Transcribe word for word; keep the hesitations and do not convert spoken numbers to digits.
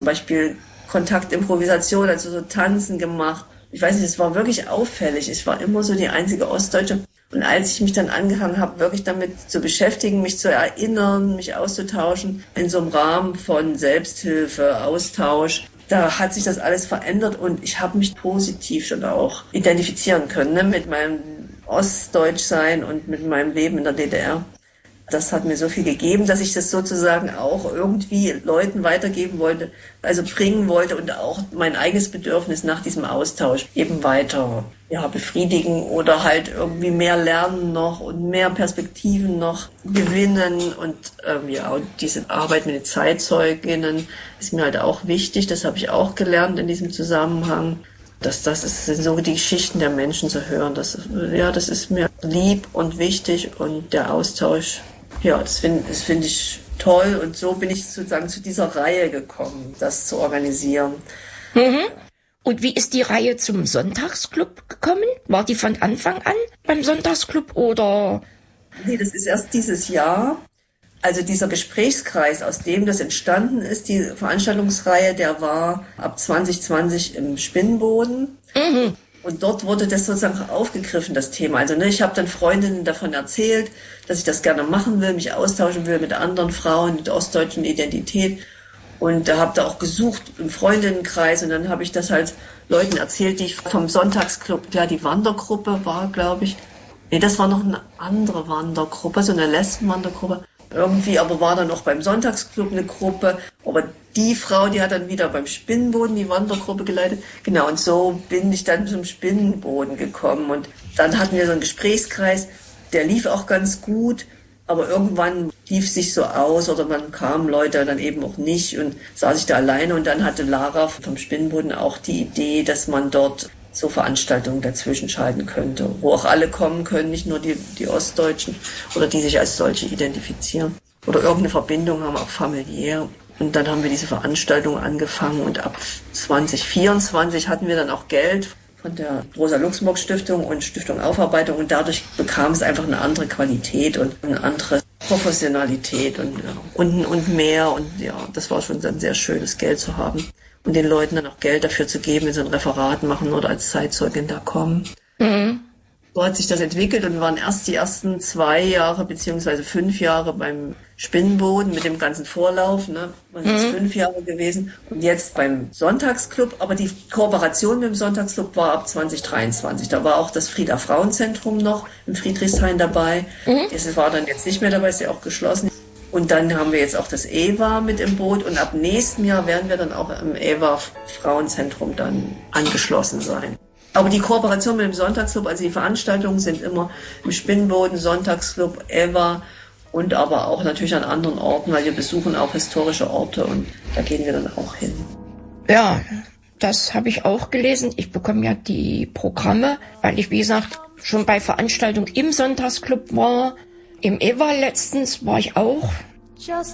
Zum Beispiel Kontaktimprovisation, also so Tanzen gemacht. Ich weiß nicht, es war wirklich auffällig. Ich war immer so die einzige Ostdeutsche. Und als ich mich dann angefangen habe, wirklich damit zu beschäftigen, mich zu erinnern, mich auszutauschen, in so einem Rahmen von Selbsthilfe, Austausch, da hat sich das alles verändert und ich habe mich positiv schon auch identifizieren können, ne, mit meinem Ostdeutschsein und mit meinem Leben in der D D R. Das hat mir so viel gegeben, dass ich das sozusagen auch irgendwie Leuten weitergeben wollte, also bringen wollte und auch mein eigenes Bedürfnis nach diesem Austausch eben weiter ja, befriedigen oder halt irgendwie mehr lernen noch und mehr Perspektiven noch gewinnen. Und ähm, ja, und diese Arbeit mit den Zeitzeuginnen ist mir halt auch wichtig. Das habe ich auch gelernt in diesem Zusammenhang. Das, das ist, sind so die Geschichten der Menschen zu hören. Das, ja, das ist mir lieb und wichtig und der Austausch. Ja, das finde das find ich toll und so bin ich sozusagen zu dieser Reihe gekommen, das zu organisieren. Mhm. Und wie ist die Reihe zum Sonntagsclub gekommen? War die von Anfang an beim Sonntagsclub oder? Nee, das ist erst dieses Jahr. Also dieser Gesprächskreis, aus dem das entstanden ist, die Veranstaltungsreihe, der war ab zwanzig zwanzig im Spinnboden. Mhm. Und dort wurde das sozusagen aufgegriffen, das Thema. Also ne, ich habe dann Freundinnen davon erzählt, dass ich das gerne machen will, mich austauschen will mit anderen Frauen mit ostdeutschen Identität. Und da habe da auch gesucht im Freundinnenkreis. Und dann habe ich das halt Leuten erzählt, die ich vom Sonntagsclub, klar, die Wandergruppe war, glaube ich. Nee, das war noch eine andere Wandergruppe, so eine Lesbenwandergruppe. Irgendwie aber war dann auch beim Sonntagsclub eine Gruppe. Aber die Frau, die hat dann wieder beim Spinnenboden die Wandergruppe geleitet. Genau, und so bin ich dann zum Spinnenboden gekommen. Und dann hatten wir so einen Gesprächskreis, der lief auch ganz gut. Aber irgendwann lief es sich so aus oder man kamen Leute dann eben auch nicht und saß ich da alleine. Und dann hatte Lara vom Spinnenboden auch die Idee, dass man dort so Veranstaltungen dazwischen schalten könnte, wo auch alle kommen können, nicht nur die, die Ostdeutschen oder die sich als solche identifizieren oder irgendeine Verbindung haben, auch familiär. Und dann haben wir diese Veranstaltung angefangen und ab zwanzig vierundzwanzig hatten wir dann auch Geld von der Rosa-Luxemburg-Stiftung und Stiftung Aufarbeitung und dadurch bekam es einfach eine andere Qualität und eine andere Professionalität und, ja, und, und mehr und ja, das war schon dann sehr schön, das Geld zu haben und den Leuten dann auch Geld dafür zu geben, wenn sie ein Referat machen oder als Zeitzeugin da kommen. Mhm. So hat sich das entwickelt und wir waren erst die ersten zwei Jahre beziehungsweise fünf Jahre beim Spinnenboden mit dem ganzen Vorlauf, ne? Das ist mhm. fünf Jahre gewesen und jetzt beim Sonntagsclub, aber die Kooperation mit dem Sonntagsclub war ab zwanzig dreiundzwanzig. Da war auch das Frieda Frauenzentrum noch im Friedrichshain dabei. Mhm. Das war dann jetzt nicht mehr dabei, ist ja auch geschlossen. Und dann haben wir jetzt auch das E W A mit im Boot und ab nächstem Jahr werden wir dann auch im E W A Frauenzentrum dann angeschlossen sein. Aber die Kooperation mit dem Sonntagsclub, also die Veranstaltungen sind immer im Spinnenboden, Sonntagsclub, E W A und aber auch natürlich an anderen Orten, weil wir besuchen auch historische Orte und da gehen wir dann auch hin. Ja, das habe ich auch gelesen. Ich bekomme ja die Programme, weil ich, wie gesagt, schon bei Veranstaltungen im Sonntagsclub war. Im E W A letztens war ich auch.